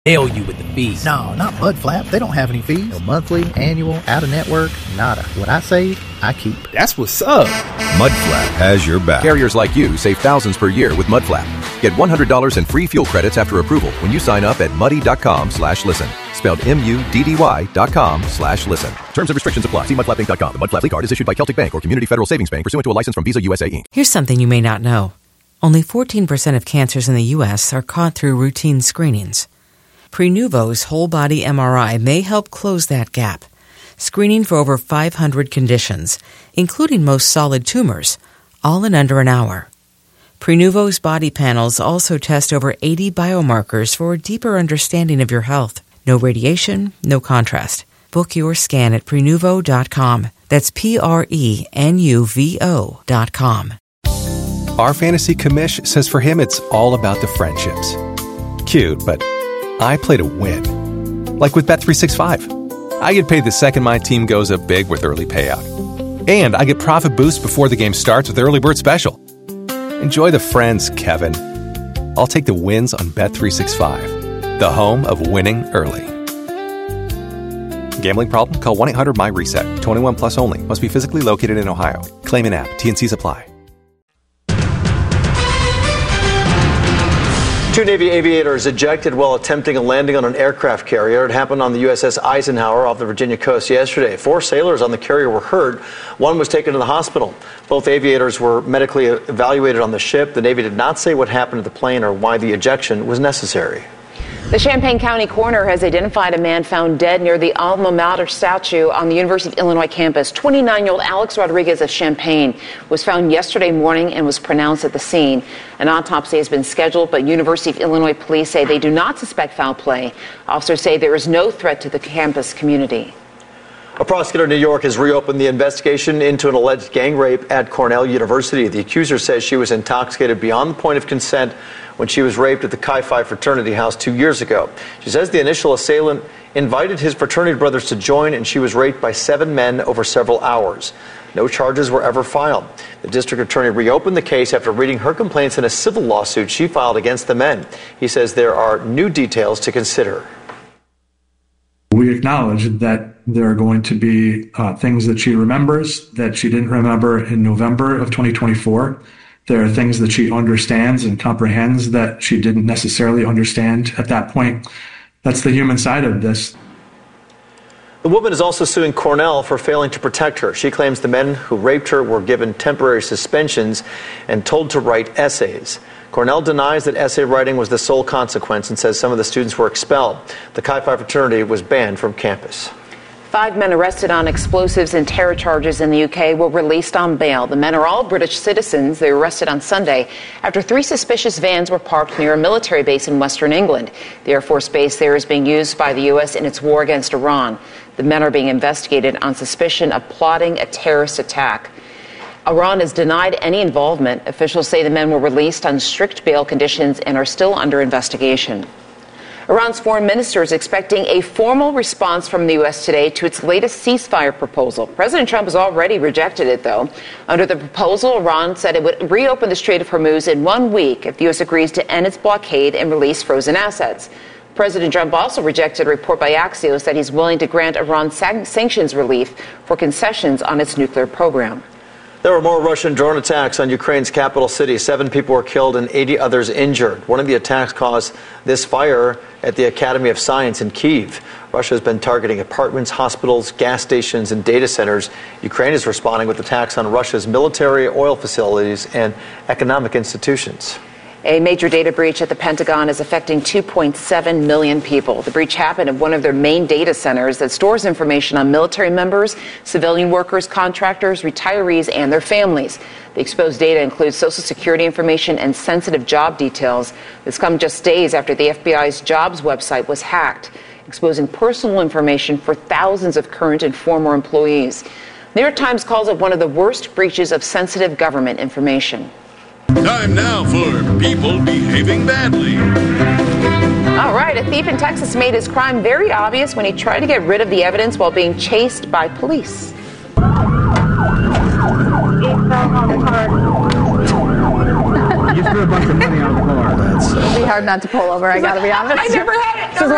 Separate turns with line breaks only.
nail you with the fees.
No, not Mudflap. They don't have any fees. No monthly, annual, out-of-network, nada. What I save, I keep.
That's what's up.
Mudflap has your back.
Carriers like you save thousands per year with Mudflap. Get $100 in free fuel credits after approval when you sign up at muddy.com/listen. Spelled MUDDY.com/listen. Terms and restrictions apply. See mudflapinc.com. The Mudflap card is issued by Celtic Bank or Community Federal Savings Bank pursuant to a license from Visa USA Inc.
Here's something you may not know. Only 14% of cancers in the U.S. are caught through routine screenings. Prenuvo's whole-body MRI may help close that gap, screening for over 500 conditions, including most solid tumors, all in under an hour. Prenuvo's body panels also test over 80 biomarkers for a deeper understanding of your health. No radiation, no contrast. Book your scan at Prenuvo.com. That's Prenuvo.com.
Our fantasy commish says for him it's all about the friendships. Cute, but I play to win. Like with Bet365. I get paid the second my team goes up big with early payout. And I get profit boost before the game starts with Early Bird Special. Enjoy the friends, Kevin. I'll take the wins on Bet365, the home of winning early. Gambling problem? Call 1-800-MY-RESET. 21 plus only. Must be physically located in Ohio. Claim in app. T&Cs apply.
Two Navy aviators ejected while attempting a landing on an aircraft carrier. It happened on the USS Eisenhower off the Virginia coast yesterday. 4 sailors on the carrier were hurt. One was taken to the hospital. Both aviators were medically evaluated on the ship. The Navy did not say what happened to the plane or why the ejection was necessary.
The Champaign County coroner has identified a man found dead near the Alma Mater statue on the University of Illinois campus. 29-year-old Alex Rodriguez of Champaign was found yesterday morning and was pronounced at the scene. An autopsy has been scheduled, but University of Illinois police say they do not suspect foul play. Officers say there is no threat to the campus community.
A prosecutor in New York has reopened the investigation into an alleged gang rape at Cornell University. The accuser says she was intoxicated beyond the point of consent when she was raped at the Chi Phi fraternity house 2 years ago. She says the initial assailant invited his fraternity brothers to join, and she was raped by 7 men over several hours. No charges were ever filed. The district attorney reopened the case after reading her complaints in a civil lawsuit she filed against the men. He says there are new details to consider.
We acknowledge that there are going to be things that she remembers that she didn't remember in November of 2024. There are things that she understands and comprehends that she didn't necessarily understand at that point. That's the human side of this.
The woman is also suing Cornell for failing to protect her. She claims the men who raped her were given temporary suspensions and told to write essays. Cornell denies that essay writing was the sole consequence and says some of the students were expelled. The Chi Phi fraternity was banned from campus.
5 men arrested on explosives and terror charges in the UK were released on bail. The men are all British citizens. They were arrested on Sunday after 3 suspicious vans were parked near a military base in western England. The Air Force base there is being used by the U.S. in its war against Iran. The men are being investigated on suspicion of plotting a terrorist attack. Iran has denied any involvement. Officials say the men were released on strict bail conditions and are still under investigation. Iran's foreign minister is expecting a formal response from the U.S. today to its latest ceasefire proposal. President Trump has already rejected it, though. Under the proposal, Iran said it would reopen the Strait of Hormuz in 1 week if the U.S. agrees to end its blockade and release frozen assets. President Trump also rejected a report by Axios that he's willing to grant Iran sanctions relief for concessions on its nuclear program.
There were more Russian drone attacks on Ukraine's capital city. 7 people were killed and 80 others injured. One of the attacks caused this fire at the Academy of Science in Kyiv. Russia has been targeting apartments, hospitals, gas stations, and data centers. Ukraine is responding with attacks on Russia's military, oil facilities, and economic institutions.
A major data breach at the Pentagon is affecting 2.7 million people. The breach happened at one of their main data centers that stores information on military members, civilian workers, contractors, retirees, and their families. The exposed data includes Social Security information and sensitive job details. This comes just days after the FBI's jobs website was hacked, exposing personal information for thousands of current and former employees. New York Times calls it one of the worst breaches of sensitive government information.
Time now for people behaving badly.
All right, a thief in Texas made his crime very obvious when he tried to get rid of the evidence while being chased by police.
It fell on the car.
You just threw a bunch of money on the car.
It'll be hard not to pull over, I gotta be honest.
I never had it.